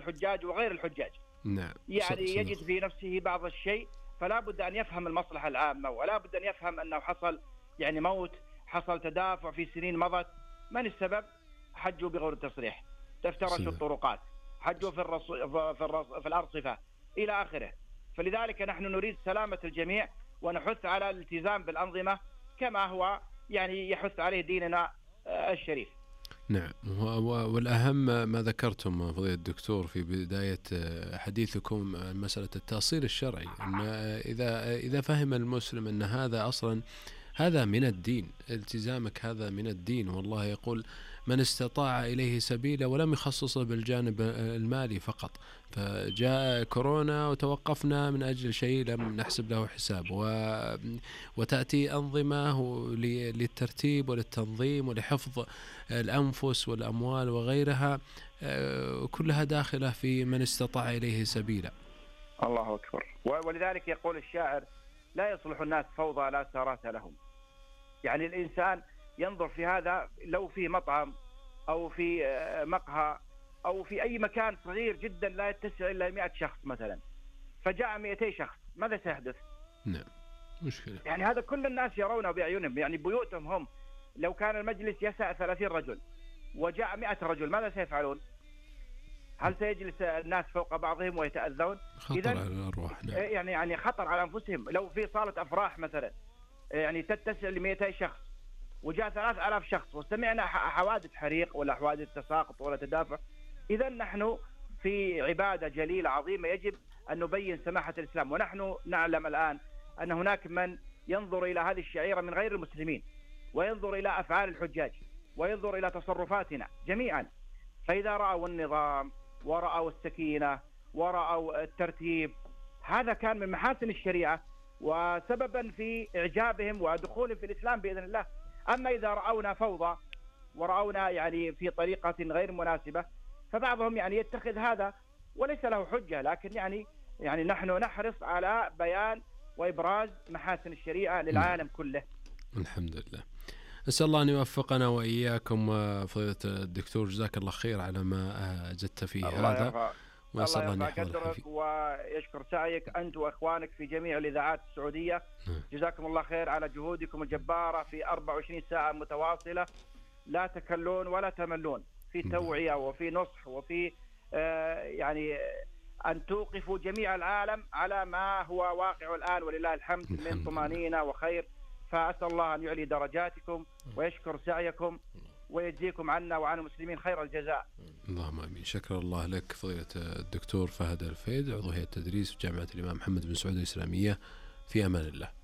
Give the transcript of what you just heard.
الحجاج وغير الحجاج. نعم. يعني يجد في نفسه بعض الشيء، فلا بد أن يفهم المصلحة العامة، ولا بد أن يفهم أنه حصل يعني موت، حصل تدافع في سنين مضت. من السبب؟ حجوا بغير التصريح، تفترشوا الطرقات، حجوا في الأرصفة إلى آخره. فلذلك نحن نريد سلامة الجميع، ونحث على الالتزام بالأنظمة كما هو يعني يحث عليه ديننا الشريف. نعم. والأهم ما ذكرتم فضيلة الدكتور في بداية حديثكم مسألة التأصيل الشرعي، أن إذا فهم المسلم أن هذا أصلا هذا من الدين، التزامك هذا من الدين. والله يقول من استطاع إليه سبيلا، ولم يخصصه بالجانب المالي فقط. فجاء كورونا وتوقفنا من أجل شيء لم نحسب له حساب، وتأتي أنظمة للترتيب وللتنظيم ولحفظ الأنفس والأموال وغيرها، كلها داخلة في من استطاع إليه سبيلا. الله أكبر. ولذلك يقول الشاعر: لا يصلح الناس فوضى لا سارات لهم. يعني الإنسان ينظر في هذا، لو في مطعم أو في مقهى أو في أي مكان صغير جدا لا يتسع إلا 100 شخص مثلا، فجاء 200 شخص، ماذا سيحدث؟ نعم، مشكلة. يعني هذا كل الناس يرونه بأعينهم، يعني بيوتهم هم. لو كان المجلس يسع 30 رجل وجاء 100 رجل، ماذا سيفعلون؟ هل سيجلس الناس فوق بعضهم ويتأذون؟ خطر على الأرواح. نعم. يعني خطر على أنفسهم. لو في صالة أفراح مثلا يعني تتسع ل200 شخص وجاء 3000 شخص وسمعنا حوادث حريق ولا حوادث تساقط ولا تدافع، إذا نحن في عبادة جليلة عظيمة يجب أن نبين سماحة الإسلام. ونحن نعلم الآن أن هناك من ينظر إلى هذه الشعيرة من غير المسلمين، وينظر إلى أفعال الحجاج، وينظر إلى تصرفاتنا جميعا. فإذا رأوا النظام ورأوا السكينة ورأوا الترتيب، هذا كان من محاسن الشريعة وسببا في إعجابهم ودخولهم في الإسلام بإذن الله. أما إذا رأونا فوضى ورأونا يعني في طريقة غير مناسبة، فبعضهم يعني يتخذ هذا وليس له حجة. لكن يعني نحن نحرص على بيان وإبراز محاسن الشريعة للعالم كله. الحمد لله. أسأل الله أن يوفقنا وإياكم فضيلة الدكتور، جزاك الله خير على ما جدت في هذا، وأسأل الله أن يقدرك ويشكر سعيك أنت وإخوانك في جميع الإذاعات السعودية. جزاكم الله خير على جهودكم الجبارة في 24 ساعة متواصلة، لا تكلون ولا تملون في توعية وفي نصح وفي يعني أن توقفوا جميع العالم على ما هو واقع الآن ولله الحمد من طمأنينة وخير. فأسأل الله أن يعلي درجاتكم ويشكر سعيكم ويجزيكم عنا وعن المسلمين خير الجزاء. اللهم آمين. شكر الله لك فضيلة الدكتور فهد الفيد، عضو هيئة التدريس في جامعة الإمام محمد بن سعود الإسلامية. في أمان الله.